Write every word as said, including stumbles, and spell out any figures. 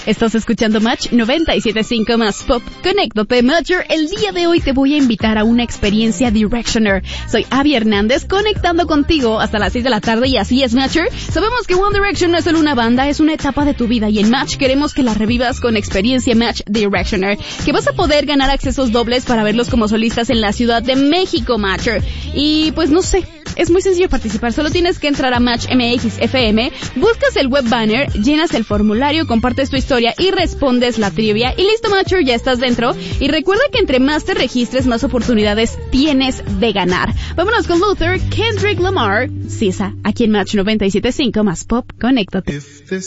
Estás escuchando Match noventa y siete punto cinco más Pop. Conéctate, Matcher. El día de hoy te voy a invitar a una experiencia Directioner. Soy Abby Hernández, conectando contigo hasta las seis de la tarde, y así es, Matcher. Sabemos que One Direction no es solo una banda, es una etapa de tu vida, y en Match queremos que la revivas con experiencia Match Directioner, que vas a poder ganar accesos dobles para verlos como solistas en la Ciudad de México, Matcher. Y pues no sé, es muy sencillo participar, solo tienes que entrar a Match M X F M, buscas el web banner, llenas el formulario, compartes tu historia y respondes la trivia, y listo, Matcher, ya estás dentro. Y recuerda que entre más te registres, más oportunidades tienes de ganar. Vámonos con Luther, Kendrick Lamar, Sisa, aquí en Match noventa y siete punto cinco más Pop. Conéctate.